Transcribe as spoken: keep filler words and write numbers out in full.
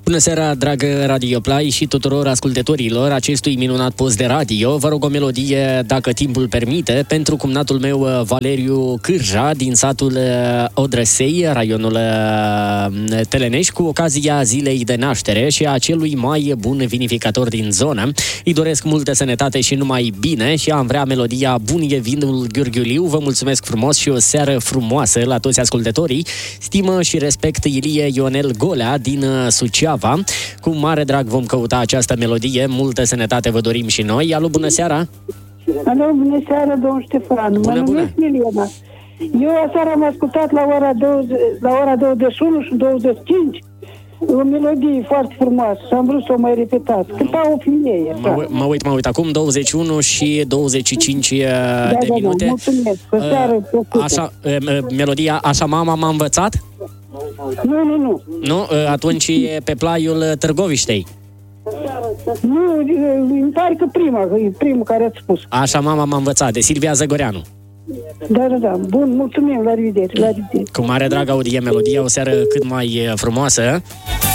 Bună seara, dragă Radio Play și tuturor ascultătorilor acestui minunat post de radio. Vă rog o melodie, dacă timpul permite, pentru cumnatul meu Valeriu Cârja din satul Odrăsei, raionul Telenești, cu ocazia zilei de naștere și a celui mai bun vinificator din zonă. Îi doresc multă sănătate și numai bine și am vrea melodia Bun e vinul Gheorghiuliu. Vă mulțumesc frumos și o seară frumoasă la toți ascultătorii. Stimă și respect, Ilie Ionel Golea din Suceava. Cu mare drag vom căuta această melodie. Multă sănătate vă dorim și noi. Alo, bună seara! Alo, bună seara, domnul Ștefan. Bună, mă bună. numesc Miliona. Eu aseară am ascultat la ora douăzeci, la ora douăzeci și unu și douăzeci și cinci o melodie foarte frumoasă și am vrut să o mai repetați. Cânta o femeie. Mă, uit- mă uit, mă uit acum, douăzeci și unu și douăzeci și cinci Da, de da, minute. da, mulțumesc. O seară plăcută. Așa, melodia Așa mama m-a învățat? Nu, nu, nu. Nu? Atunci e pe plaiul Târgoviștei. Nu, îmi pare că prima, că e primul care ați spus. Așa mama m-a învățat, de Silvia Zăgoreanu. Da, da, da. Bun, mulțumim, la revedere, la revedere. Cu mare drag aud e melodia, o seară cât mai frumoasă.